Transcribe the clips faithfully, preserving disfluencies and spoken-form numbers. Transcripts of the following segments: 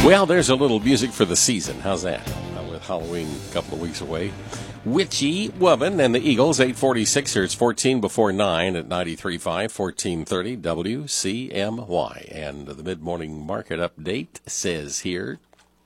Well, there's a little music for the season. How's that? Uh, with Halloween a couple of weeks away. Witchy Woman and the Eagles, eight forty-six here. It's fourteen before nine at ninety-three point five, fourteen thirty W C M Y. And the mid-morning market update says here,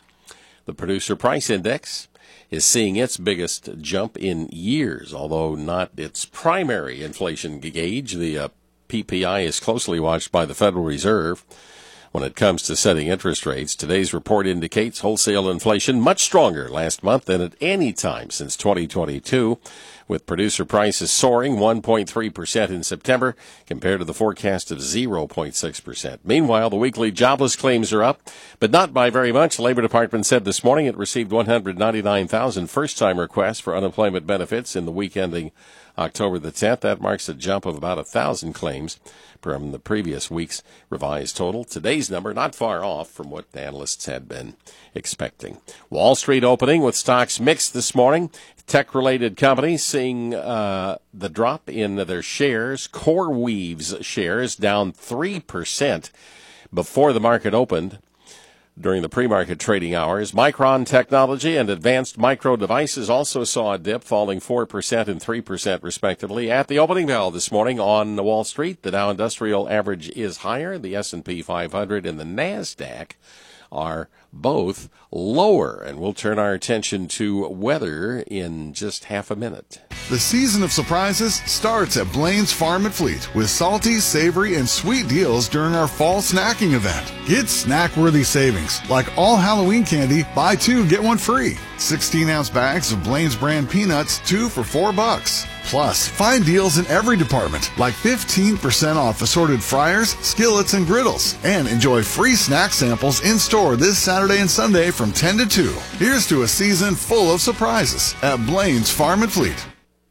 the Producer Price Index is seeing its biggest jump in years, although not its primary inflation gauge. The uh, P P I is closely watched by the Federal Reserve when it comes to setting interest rates. Today's report indicates wholesale inflation much stronger last month than at any time since twenty twenty-two, with producer prices soaring one point three percent in September compared to the forecast of zero point six percent. Meanwhile, the weekly jobless claims are up, but not by very much. The Labor Department said this morning it received one hundred ninety-nine thousand first-time requests for unemployment benefits in the week ending October the tenth. That marks a jump of about one thousand claims from the previous week's revised total. Today's number not far off from what analysts had been expecting. Wall Street opening with stocks mixed this morning. Tech-related companies seeing uh, the drop in their shares. CoreWeave's shares down three percent before the market opened. During the pre-market trading hours, Micron Technology and Advanced Micro Devices also saw a dip, falling four percent and three percent respectively. At the opening bell this morning on Wall Street, the Dow Industrial Average is higher. The S and P five hundred and the NASDAQ are both lower. And we'll turn our attention to weather in just half a minute. The season of surprises starts at Blaine's Farm and Fleet with salty, savory, and sweet deals during our fall snacking event. Get snack-worthy savings, like all Halloween candy, buy two, get one free. sixteen-ounce bags of Blaine's brand peanuts, two for four bucks. Plus, find deals in every department, like fifteen percent off assorted fryers, skillets, and griddles. And enjoy free snack samples in-store this Saturday and Sunday from ten to two. Here's to a season full of surprises at Blaine's Farm and Fleet.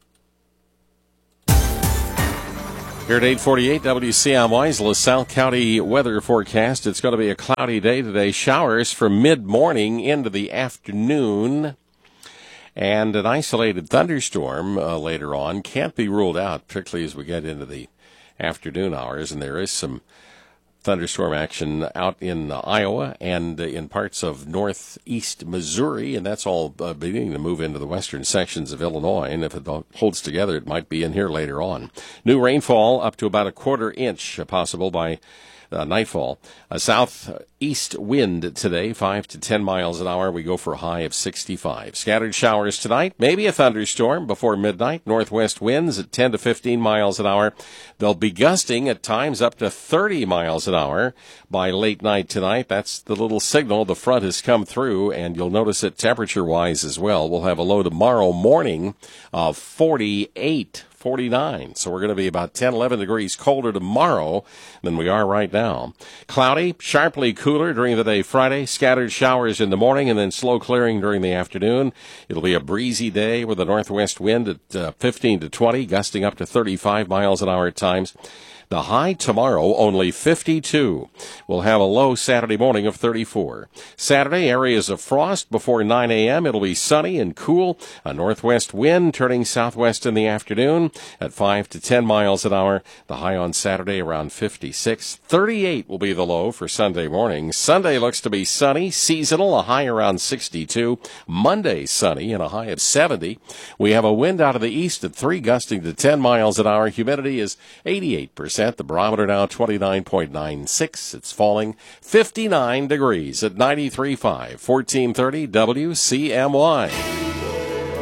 Here at eight forty-eight W C M Y's LaSalle County weather forecast. It's going to be a cloudy day today. Showers from mid-morning into the afternoon. And an isolated thunderstorm uh, later on can't be ruled out, particularly as we get into the afternoon hours. And there is some thunderstorm action out in uh, Iowa and uh, in parts of northeast Missouri, and that's all uh, beginning to move into the western sections of Illinois. And if it holds together, it might be in here later on. New rainfall up to about a quarter inch uh, possible by Uh, nightfall. A southeast wind today, five to ten miles an hour. We go for a high of sixty-five. Scattered showers tonight, maybe a thunderstorm before midnight. Northwest winds at ten to fifteen miles an hour. They'll be gusting at times up to thirty miles an hour by late night tonight. That's the little signal the front has come through, and you'll notice it temperature-wise as well. We'll have a low tomorrow morning of forty-eight. forty-nine. So we're going to be about ten, eleven degrees colder tomorrow than we are right now. Cloudy, sharply cooler during the day Friday. Scattered showers in the morning and then slow clearing during the afternoon. It'll be a breezy day with a northwest wind at uh, fifteen to twenty, gusting up to thirty-five miles an hour at times. The high tomorrow, only fifty-two. We'll have a low Saturday morning of thirty-four. Saturday, areas of frost before nine a.m. It'll be sunny and cool. A northwest wind turning southwest in the afternoon at five to ten miles an hour. The high on Saturday around fifty-six. thirty-eight will be the low for Sunday morning. Sunday looks to be sunny, seasonal, a high around sixty-two. Monday, sunny and a high of seventy. We have a wind out of the east at three, gusting to ten miles an hour. Humidity is eighty-eight percent. The barometer now twenty-nine point nine six. It's falling fifty-nine degrees at ninety-three point five, fourteen thirty W C M Y.